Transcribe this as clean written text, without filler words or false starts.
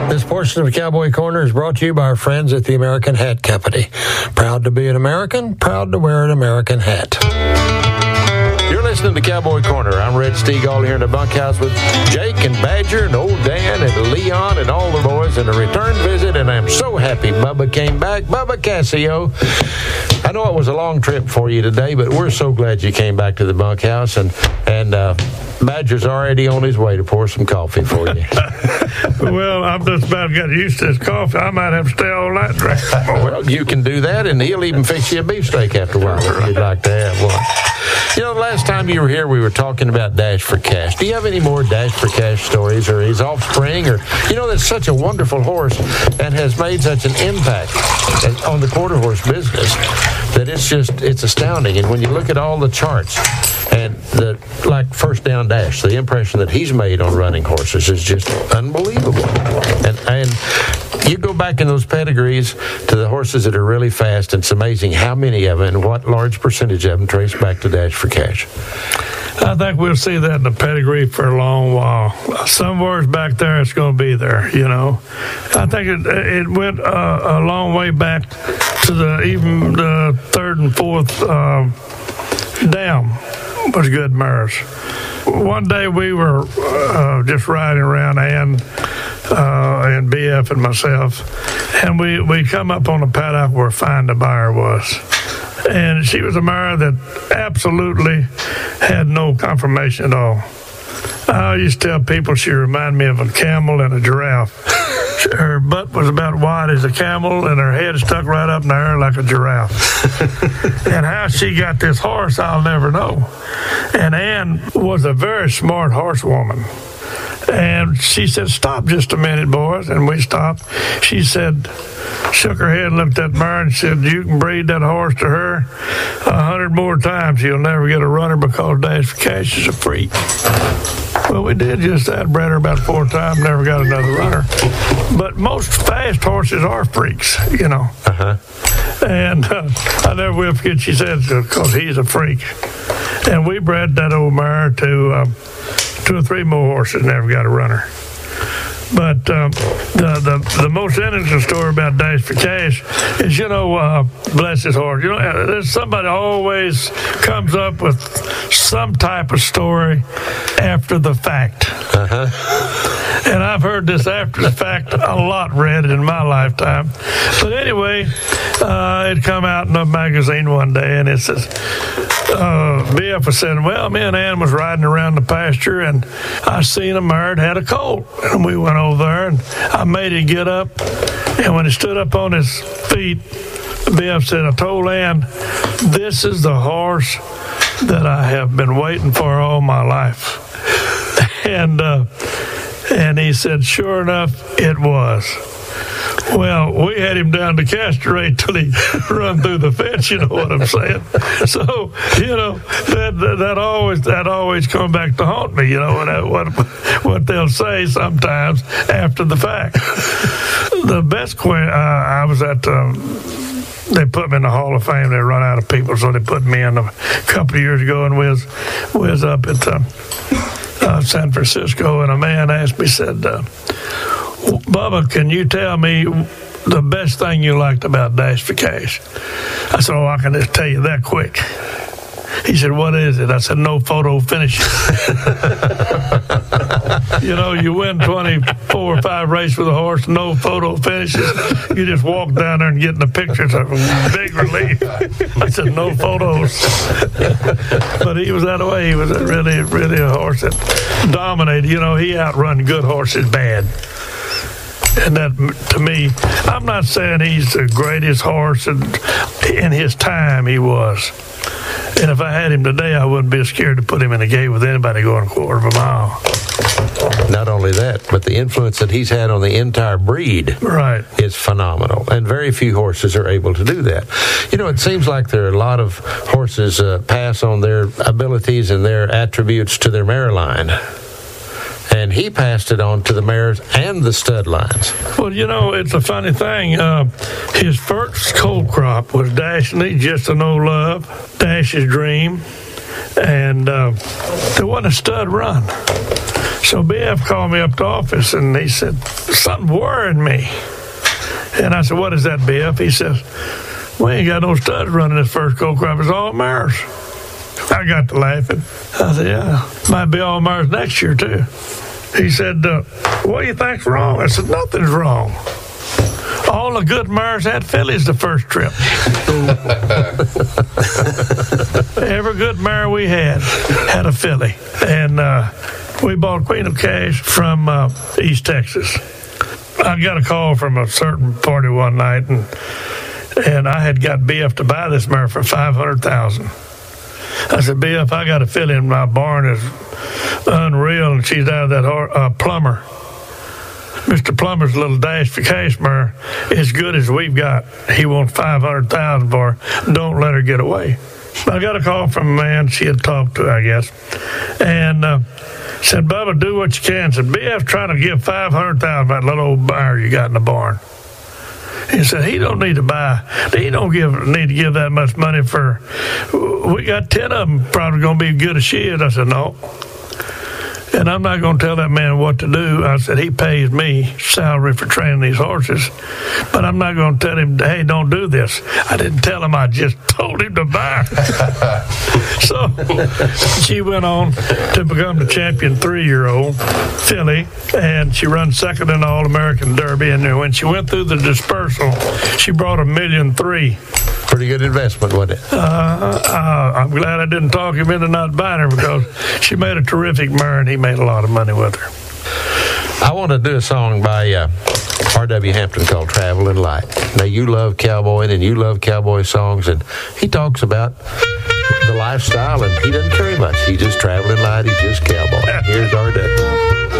This portion of Cowboy Corner is brought to you by our friends at the American Hat Company. Proud to be an American, proud to wear an American hat. You're listening to Cowboy Corner. I'm Red Steagall here in the bunkhouse with Jake and Badger and old Dan and Leon and all the boys in a return visit, and I'm so happy Bubba came back. Bubba Cassio, I know it was a long trip for you today, but we're so glad you came back to the bunkhouse, and Badger's already on his way to pour some coffee for you. Well, I'm just about got used to this coffee. I might have to stay all night drinking. Well, you can do that, and he'll even fix you a beefsteak after a while if you'd like to have one. You know, the last time you were here, we were talking about Dash for Cash. Do you have any more Dash for Cash stories or his offspring? Or, you know, that's such a wonderful horse and has made such an impact on the quarter horse business that it's astounding. And when you look at all the charts and like First Down Dash, the impression that he's made on running horses is just unbelievable. And you go back in those pedigrees to the horses that are really fast, and it's amazing how many of them and what large percentage of them trace back to Dash for Cash. I think we'll see that in the pedigree for a long while. Somewhere's back there, it's going to be there, you know. I think it went a long way back to even the third and fourth down was good mares. One day we were just riding around, and BF and myself, and we come up on the paddock where Find a Buyer was. And she was a mare that absolutely had no conformation at all. I used to tell people she reminded me of a camel and a giraffe. Her butt was about wide as a camel, and her head stuck right up in the air like a giraffe. And how she got this horse, I'll never know. And Ann was a very smart horsewoman. And she said, "Stop just a minute, boys." And we stopped. She said, shook her head and looked at Mary and said, "You can breed that horse to her 100 more times. You'll never get a runner because Dash for Cash is a freak." Well, we did just that. Bred her about 4 times, never got another runner. But most fast horses are freaks, you know. Uh-huh. And I never will forget she said, because he's a freak. And we bred that old mare to 2 or 3 more horses, never got a runner. But the most interesting story about Dash for Cash is, you know, bless his heart, you know, there's somebody always comes up with some type of story after the fact. Uh-huh. And I've heard this after the fact a lot, read in my lifetime. But anyway, it come out in a magazine one day, and it says, BF was saying, "Well, me and Ann was riding around the pasture, and I seen a mare that had a colt. And we went over there, and I made it get up. And when he stood up on his feet, BF said, I told Ann, this is the horse that I have been waiting for all my life." And he said, sure enough, it was. Well, we had him down to castrate till he run through the fence, you know what I'm saying? So, you know, that always come back to haunt me, you know, what they'll say sometimes after the fact. The best I was at, they put me in the Hall of Fame. They run out of people, so they put me in a couple of years ago, and we was up at San Francisco, and a man asked me, said, "Bubba, can you tell me the best thing you liked about Dash for Cash?" I said, "Oh, I can just tell you that quick." He said, "What is it?" I said, "No photo finishes." You know, you win 24 or 5 races with a horse, no photo finishes. You just walk down there and get in the pictures of a big relief. I said, "No photos." But he was that way. He was really, really a horse that dominated. You know, he outrun good horses bad. And that, to me, I'm not saying he's the greatest horse, and in his time he was. And if I had him today, I wouldn't be scared to put him in a gate with anybody going a quarter of a mile. Not only that, but the influence that he's had on the entire breed is phenomenal. And very few horses are able to do that. You know, it seems like there are a lot of horses pass on their abilities and their attributes to their mare line. And he passed it on to the mares and the stud lines. Well, you know, it's a funny thing. His first colt crop was Dashley, Just a No Love, Dash's Dream, and there wasn't a stud run. So BF called me up to the office, and he said, something's worrying me. And I said, what is that, BF? He says, we ain't got no studs running this first colt crop. It's all mares. I got to laughing. I said, yeah, might be all mares next year, too. He said, what do you think's wrong? I said, nothing's wrong. All the good mares had fillies the first trip. Every good mare we had a filly. And we bought Queen of Cash from East Texas. I got a call from a certain party one night, and I had got BF to buy this mare for $500,000. I said, BF, I got a filly in my barn is unreal, and she's out of that Plummer. Mr. Plummer's little Dash for Cash mare, as good as we've got. He wants $500,000 for her. Don't let her get away. I got a call from a man she had talked to, I guess, and said, Bubba, do what you can. Said, BF's trying to give $500,000 for that little old mare you got in the barn. He said, he don't need to buy. He don't need to give that much money for. We got 10 of them probably going to be good as she is. I said, no. And I'm not going to tell that man what to do. I said, he pays me salary for training these horses, but I'm not going to tell him, hey, don't do this. I didn't tell him. I just told him to buy. So she went on to become the champion 3-year-old filly, and she runs second in the All-American Derby. And when she went through the dispersal, she brought $1.3 million. Pretty good investment, wasn't it? I'm glad I didn't talk him into not buying her, because she made a terrific mare, and he made a lot of money with her. I want to do a song by R.W. Hampton called Traveling Light. Now, you love cowboying, and you love cowboy songs, and he talks about the lifestyle, and he doesn't carry much. He's just traveling light. He's just cowboy. Here's R.W.